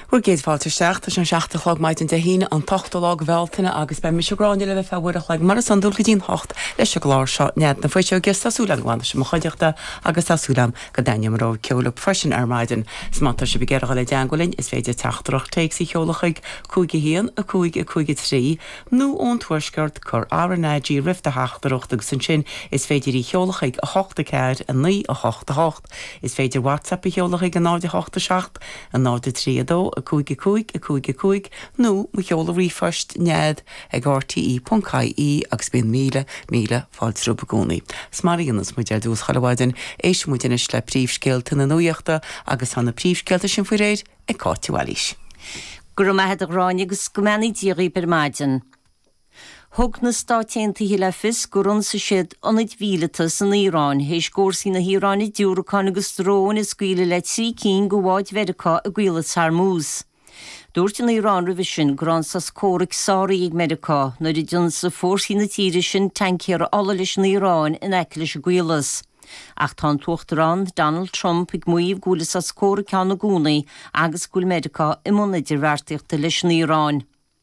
Ur géad fáilte seach an seachtalog maidid de híine an tochtalag bhiltainna agus be misráinile le fehhuiach le mar an dúlga dín hocht leis se glár seo nead na foiisio gus tasúlan ghána sem choideachta agus tasúlam go daine marrá ceola freisin ar maidin. Smata se begéirecha le deangolinn is féidir teachtarach teag sí cheolachaig cúige hían a cúige trí nó ón tuairsgurt chur RNIG rifta heachtarachta agus san sin is féidir í cheolachaig a hochta ceir a ní a hochta hocht. Is féidir WhatsApp i cheolachaig a náde hochta seacht a náde tríadó a cúige nó mu cheola rífast nead ag RTE.caí agus bíon míle fáiltrúpa gúnaí. Smaríonas mu deir dús chalabhaidin éis mu inis le príomhscéalta na nuíochta agus anna príomhscéalta sin faoi réid ag cáitiúhailís. Gur maithe aráin agus gomeannaí díochaí per maidin. Thug na stáitianta le fis gurún sa siad anid bhíletas san Íráin héis gcórsaí na híráinna dúracán agus drón is scuile le trí cín go bháid Mheiriceá a gcuileadh Hormuz. Dúirt in Irán roimh sin grán sa scóric sáraí ag Mheiriceá nuair i dtún sa fórsaí na tíre sin tancéar alla leis na Íráin in aice leis a gcuileas. Ach tá tuachtarán Donald Trump ag muomh gúla sa scóric na gúnaí agus gúil Mheiriceá i monidir bharrtaíochta leis na Íráin.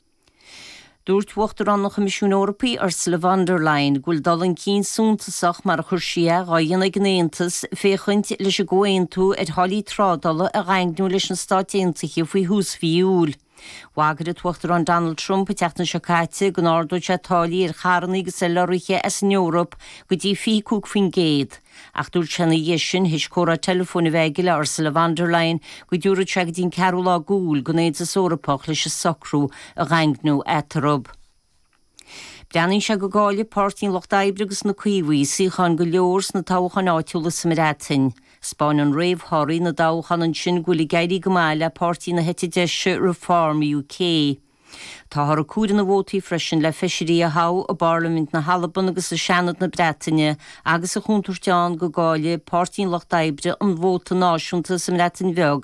Dúirt uachtarán na Comisiún Eorpaí Ursula von der Leyen gúil dal an cín súntasach mar a chur siar ghaidheanna gnéantas féchuint leis a ggóintú ar tháilí trádala a ghaingnú leis an stáitiantaí faoi hús fiúil. Wagad a tuachtarán Donald Trump a teachna se cáite go nárdú se táilí ar charnaí go sa loiriche as in Eorop go dtí fiúg fin géad. Ach dúirt sena dhéisin his córa telefóna bheigile Ursula von der Leyen go dúra teag dín Carola gúil go néad a sórapach leis a socrú a ghaingnú etarób. Deanín se go gáile pártín Loch Daibrigus na cuihuí síchan go leors na táchan áitiúla sa mirátain. Spáin an réamhthirí na dáchan an sin gúla gairí go máile pártí na hete deise Reform UK. Tá thar a cúdan na bhótaí freisin le feisirí a há a Barlamint na Halaban agus a Seanad na Breataine agus a chúntúirteán go gáile pártín Loch Daibre an bhóta náisiúnta sa mirátain bheag